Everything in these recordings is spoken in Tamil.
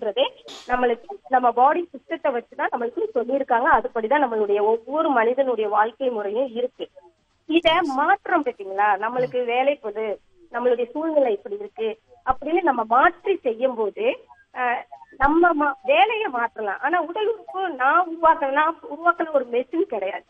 அப்படின்றதே நம்மளுக்கு நம்ம பாடி சிஸ்டத்தை வச்சுதான் நம்மளுக்கு சொல்லியிருக்காங்க. அதுபடிதான் நம்மளுடைய ஒவ்வொரு மனிதனுடைய வாழ்க்கை முறையும் இருக்கு. இத மாற்றம் பார்த்தீங்களா, நம்மளுக்கு வேலை போது நம்மளுடைய சூழ்நிலை இப்படி இருக்கு அப்படின்னு நம்ம மாற்றி செய்யும் போது நம்ம வேலையை மாற்றலாம். ஆனா உடல் உறுப்பு நான் உருவாக்கின ஒரு மெஷின் கிடையாது.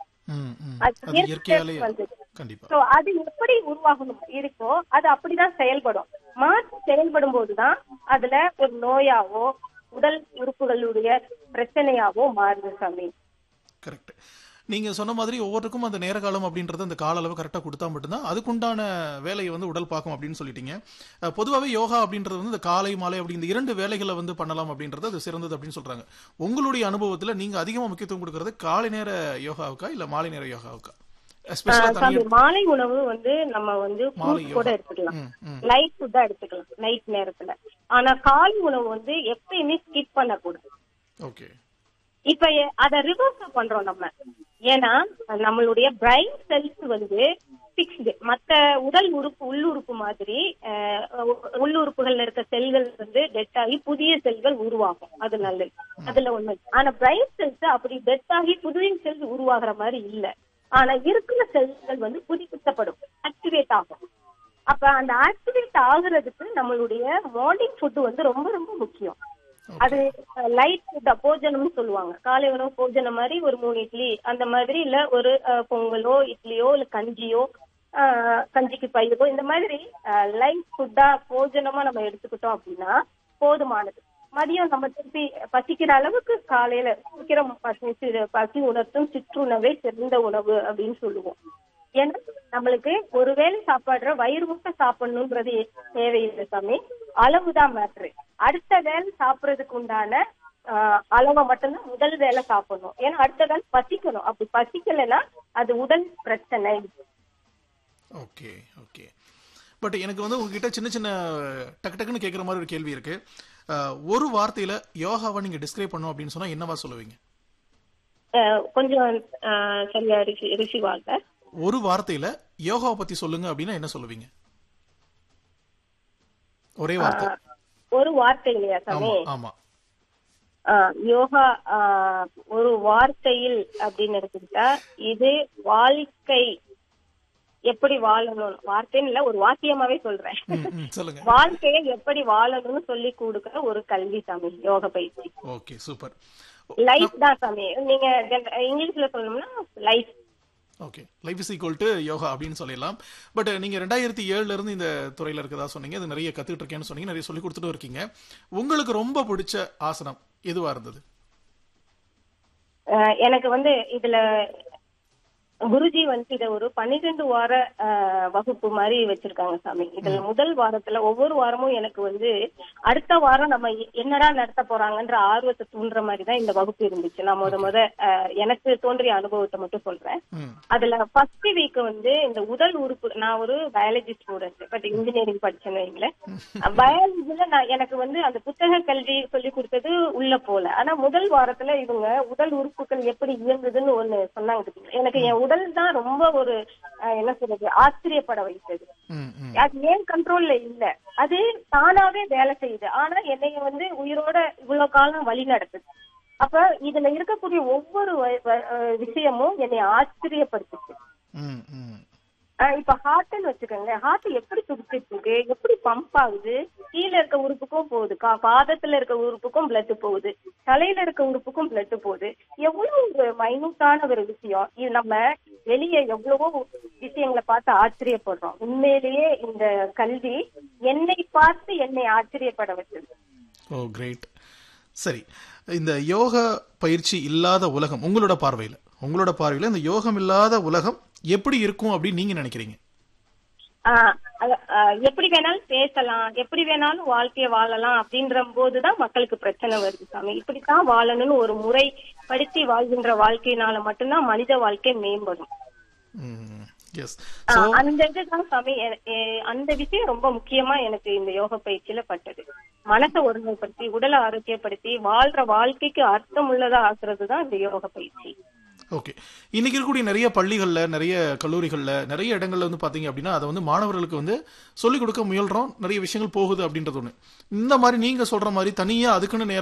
அது எப்படி உருவாகணும் இருக்கோ அது அப்படிதான் செயல்படும். மாற்றி செயல்படும் போதுதான் அதுல ஒரு நோயாவோ உடல் உறுப்புகளுடைய பிரச்சனையாவோ மாறுது சாமி. கரெக்ட். நீங்க சொன்ன மாதிரி ஒவ்வொருக்கும் அந்த நேர காலம் அப்படின்றது அந்த கால அளவு கரெக்டா கொடுத்தா மட்டும்தான் அதுக்குண்டான வேலையை வந்து உடல் பார்க்கும் அப்படின்னு சொல்லிட்டீங்க. பொதுவாகவே யோகா அப்படின்றது வந்து இந்த காலை மாலை அப்படி இந்த 2 வேலைகளை வந்து பண்ணலாம் அப்படின்றது அது சிறந்தது அப்படின்னு சொல்றாங்க. உங்களுடைய அனுபவத்துல நீங்க அதிகமா முக்கியத்துவம் கொடுக்கறது காலை நேர யோகாவுக்கா இல்ல மாலை நேர யோகாவுக்கா? மாலை உணவு வந்து நம்ம வந்து கூட எடுத்துக்கலாம், லைட் ஃபுட்டா எடுத்துக்கலாம் நைட் நேரத்துல. ஆனா காலை உணவு வந்து எப்பயுமே ஸ்கிப் பண்ணக்கூடாது. ஓகே. இப்ப அத ரிவர்ஸ் பண்றோம் நம்ம. ஏன்னா நம்மளுடைய பிரைன் செல்ஸ் வந்து பிக்ஸ்டு. மத்த உடல் உறுப்பு உள்ளுறுப்பு மாதிரி உள்ளுறுப்புகள்ல இருக்க செல்கள் வந்து டெட் ஆகி புதிய செல்கள் உருவாகும். அது நல்லது, அதுல ஒண்ணு. ஆனா பிரைன் செல்ஸ் அப்படி டெட் ஆகி புதிய செல்ஸ் உருவாகிற மாதிரி இல்ல. ஆனா இருக்கிற செல்கள் வந்து புதுப்பிக்கப்படும், ஆக்டிவேட் ஆகும். அப்ப அந்த ஆக்டிவேட் ஆகுறதுக்கு நம்மளுடைய மார்னிங் ஃபுட் வந்து ரொம்ப ரொம்ப முக்கியம். அது லைட் ஃபுட் போஜனம்னு சொல்லுவாங்க. காலை உணவு போஜனம் மாதிரி ஒரு 3 இட்லி அந்த மாதிரி, இல்ல ஒரு பொங்கலோ இட்லியோ இல்ல கஞ்சியோ கஞ்சிக்கு பயிரோ இந்த மாதிரி லைட் ஃபுட்டா போஜனமா நம்ம எடுத்துக்கிட்டோம் அப்படின்னா போதுமானது. மதியம் நம்ம திருப்பி பசிக்கிற அளவுக்கு காலையில சீக்கிரம் பசி உணர்த்தும் சிற்றுணவே சிறந்த உணவு அப்படின்னு சொல்லுவோம். ஏன்னா நம்மளுக்கு ஒருவேளை சாப்பாடுற வயிறு முட்டை சாப்பிடணும்ன்றது தேவையில்லை சாமி, அளவுதான் மேட்ரு. அடுத்த வேலை சாப்பிடறதுக்கு உண்டான அளவை மட்டும்தான் முதல் வேலை சாப்பிடணும். ஏன்னா அடுத்த வேலை பசிக்கணும். அப்படி பசிக்கலைன்னா அது உடல் பிரச்சனை. Okay okay. பட் எனக்கு வந்து உங்ககிட்ட சின்ன சின்ன டக்கு டக்குன்னு கேட்குற மாதிரி ஒரு கேள்வி இருக்கு. ஒரு வார்த்தையில யோகாவை நீங்க டிஸ்கிரைப் பண்ணும் அப்படின்னு சொன்னா என்னவா சொல்லுவீங்க? கொஞ்சம் சரியா ரிஷி வார்த்தை. ஒரு வார்த்தையில யோகாவை பத்தி சொல்லுங்க அப்படின்னா என்ன சொல்லுவீங்க? ஒரே வார்த்தை. ஒரு வார்த்தை இல்லையா சாமி? ஆமா. யோகா ஒரு வார்த்தையில் அப்படின்னு எடுத்துக்கிட்டா இது வாழ்க்கை எப்படி வாழணும். வார்த்தைன்னு இல்ல, ஒரு வாக்கியமாவே சொல்றேன். வாழ்க்கையை எப்படி வாழணும்னு சொல்லி கொடுக்கிற ஒரு கல்வி சாமி யோக பயிற்சி. Okay, super. லைஃப் தான் சாமி. நீங்க இங்கிலீஷ்ல சொல்லணும்னா life. Okay, life is equal to yoga அப்படின்னு சொல்லலாம். பட் நீங்க 2007 இருந்து இந்த துறையில இருக்கதா சொன்னீங்க. அது நிறைய கத்துக்கிட்டு இருக்கேன்னு சொன்னீங்க, நிறைய சொல்லி கொடுத்துட்டு இருக்கீங்க. உங்களுக்கு ரொம்ப பிடிச்ச ஆசனம் எதுவா இருந்தது? எனக்கு வந்து இதுல குருஜி வந்து இத ஒரு 12 வார வகுப்பு மாதிரி வச்சிருக்காங்க சாமி. இதுல முதல் வாரத்துல ஒவ்வொரு வாரமும் எனக்கு வந்து அடுத்த வாரம் நம்ம என்னடா நடத்த போறாங்கன்ற ஆர்வத்தை தூண்டுற மாதிரிதான் இந்த வகுப்பு இருந்துச்சு. நான் முத எனக்கு தோன்றிய அனுபவத்தை மட்டும் சொல்றேன். அதுல ஃபர்ஸ்ட் வீக் வந்து இந்த உடல் உறுப்பு, நான் ஒரு பயாலஜி ஸ்டூடெண்ட், பட் இன்ஜினியரிங் படிச்சேன்னு வைங்களேன். பயாலஜில நான் எனக்கு வந்து அந்த புத்தக கல்வி சொல்லி கொடுத்தது உள்ள போல. ஆனா முதல் வாரத்துல இவங்க உடல் உறுப்புகள் எப்படி இயங்குதுன்னு ஒண்ணு சொன்னாங்க. எனக்கு என் உடல் தான் ரொம்ப ஒரு என்ன சொல்றது ஆச்சரியப்பட வைத்தது. அது ஏன் கண்ட்ரோல்ல இல்ல, அது தானாவே வேலை செய்யுது. ஆனா என்னைய வந்து உயிரோட இவ்வளவு காலம் வழி நடத்துது. அப்ப இதுல இருக்கக்கூடிய ஒவ்வொரு விஷயமும் என்னை ஆச்சரியப்படுத்துச்சு. இப்ப ஹார்ட்னு வச்சுக்கோங்க, ஹார்ட் எப்படி துடிச்சிட்டு இருக்கு, எப்படி பம்ப் ஆகுது, கீழே இருக்க உறுப்புக்கும் போகுது, பாதத்துல இருக்க உறுப்புக்கும் பிளட் போகுது, தலையில இருக்க உறுப்புக்கும் பிளட் போகுது. எவ்வளவு ஒரு மைனூட்டான ஒரு விஷயம் இது. நம்ம வெளியே எவ்வளவோ விஷயங்களை பார்த்து ஆச்சரியப்படுறோம். உண்மையிலேயே இந்த கல்வி என்னை பார்த்து என்னை ஆச்சரியப்பட வச்சது. ஓ கிரேட். சரி, இந்த யோகா பயிற்சி இல்லாத உலகம் உங்களோட பார்வையில இந்த யோகம் இல்லாத உலகம் எப்படி இருக்கும் அப்படின்னு நீங்க நினைக்கிறீங்க? எப்படி வேணாலும் பேசலாம், எப்படி வேணாலும் வாழ்க்கைய வாழலாம் அப்படின்ற போதுதான் மக்களுக்கு பிரச்சனை வருது சாமி. இப்படித்தான் வாழணும்னு ஒரு முறை படுத்தி வாழ்கின்ற வாழ்க்கையினால மட்டும்தான் மனித வாழ்க்கை மேம்படும். அந்த இதுதான் சாமி. அந்த விஷயம் ரொம்ப முக்கியமா எனக்கு இந்த யோக பயிற்சியில பட்டது. மனசை ஒருமைப்படுத்தி உடலை ஆரோக்கியப்படுத்தி வாழ்ற வாழ்க்கைக்கு அர்த்தம் உள்ளதா ஆக்குறதுதான் இந்த யோக பயிற்சி. ஓகே, இன்னைக்கு இருக்கக்கூடிய நிறைய பள்ளிகள்ல, நிறைய கல்லூரிகள்ல, நிறைய இடங்கள்ல வந்து பாத்தீங்க அப்படின்னா அதை வந்து மாணவர்களுக்கு வந்து சொல்லிக் கொடுக்க முயல்றோம், நிறைய விஷயங்கள் போகுது அப்படின்றது ஒண்ணு. இந்த மாதிரி நீங்க சொல்ற மாதிரி தனியா அதுக்குன்னு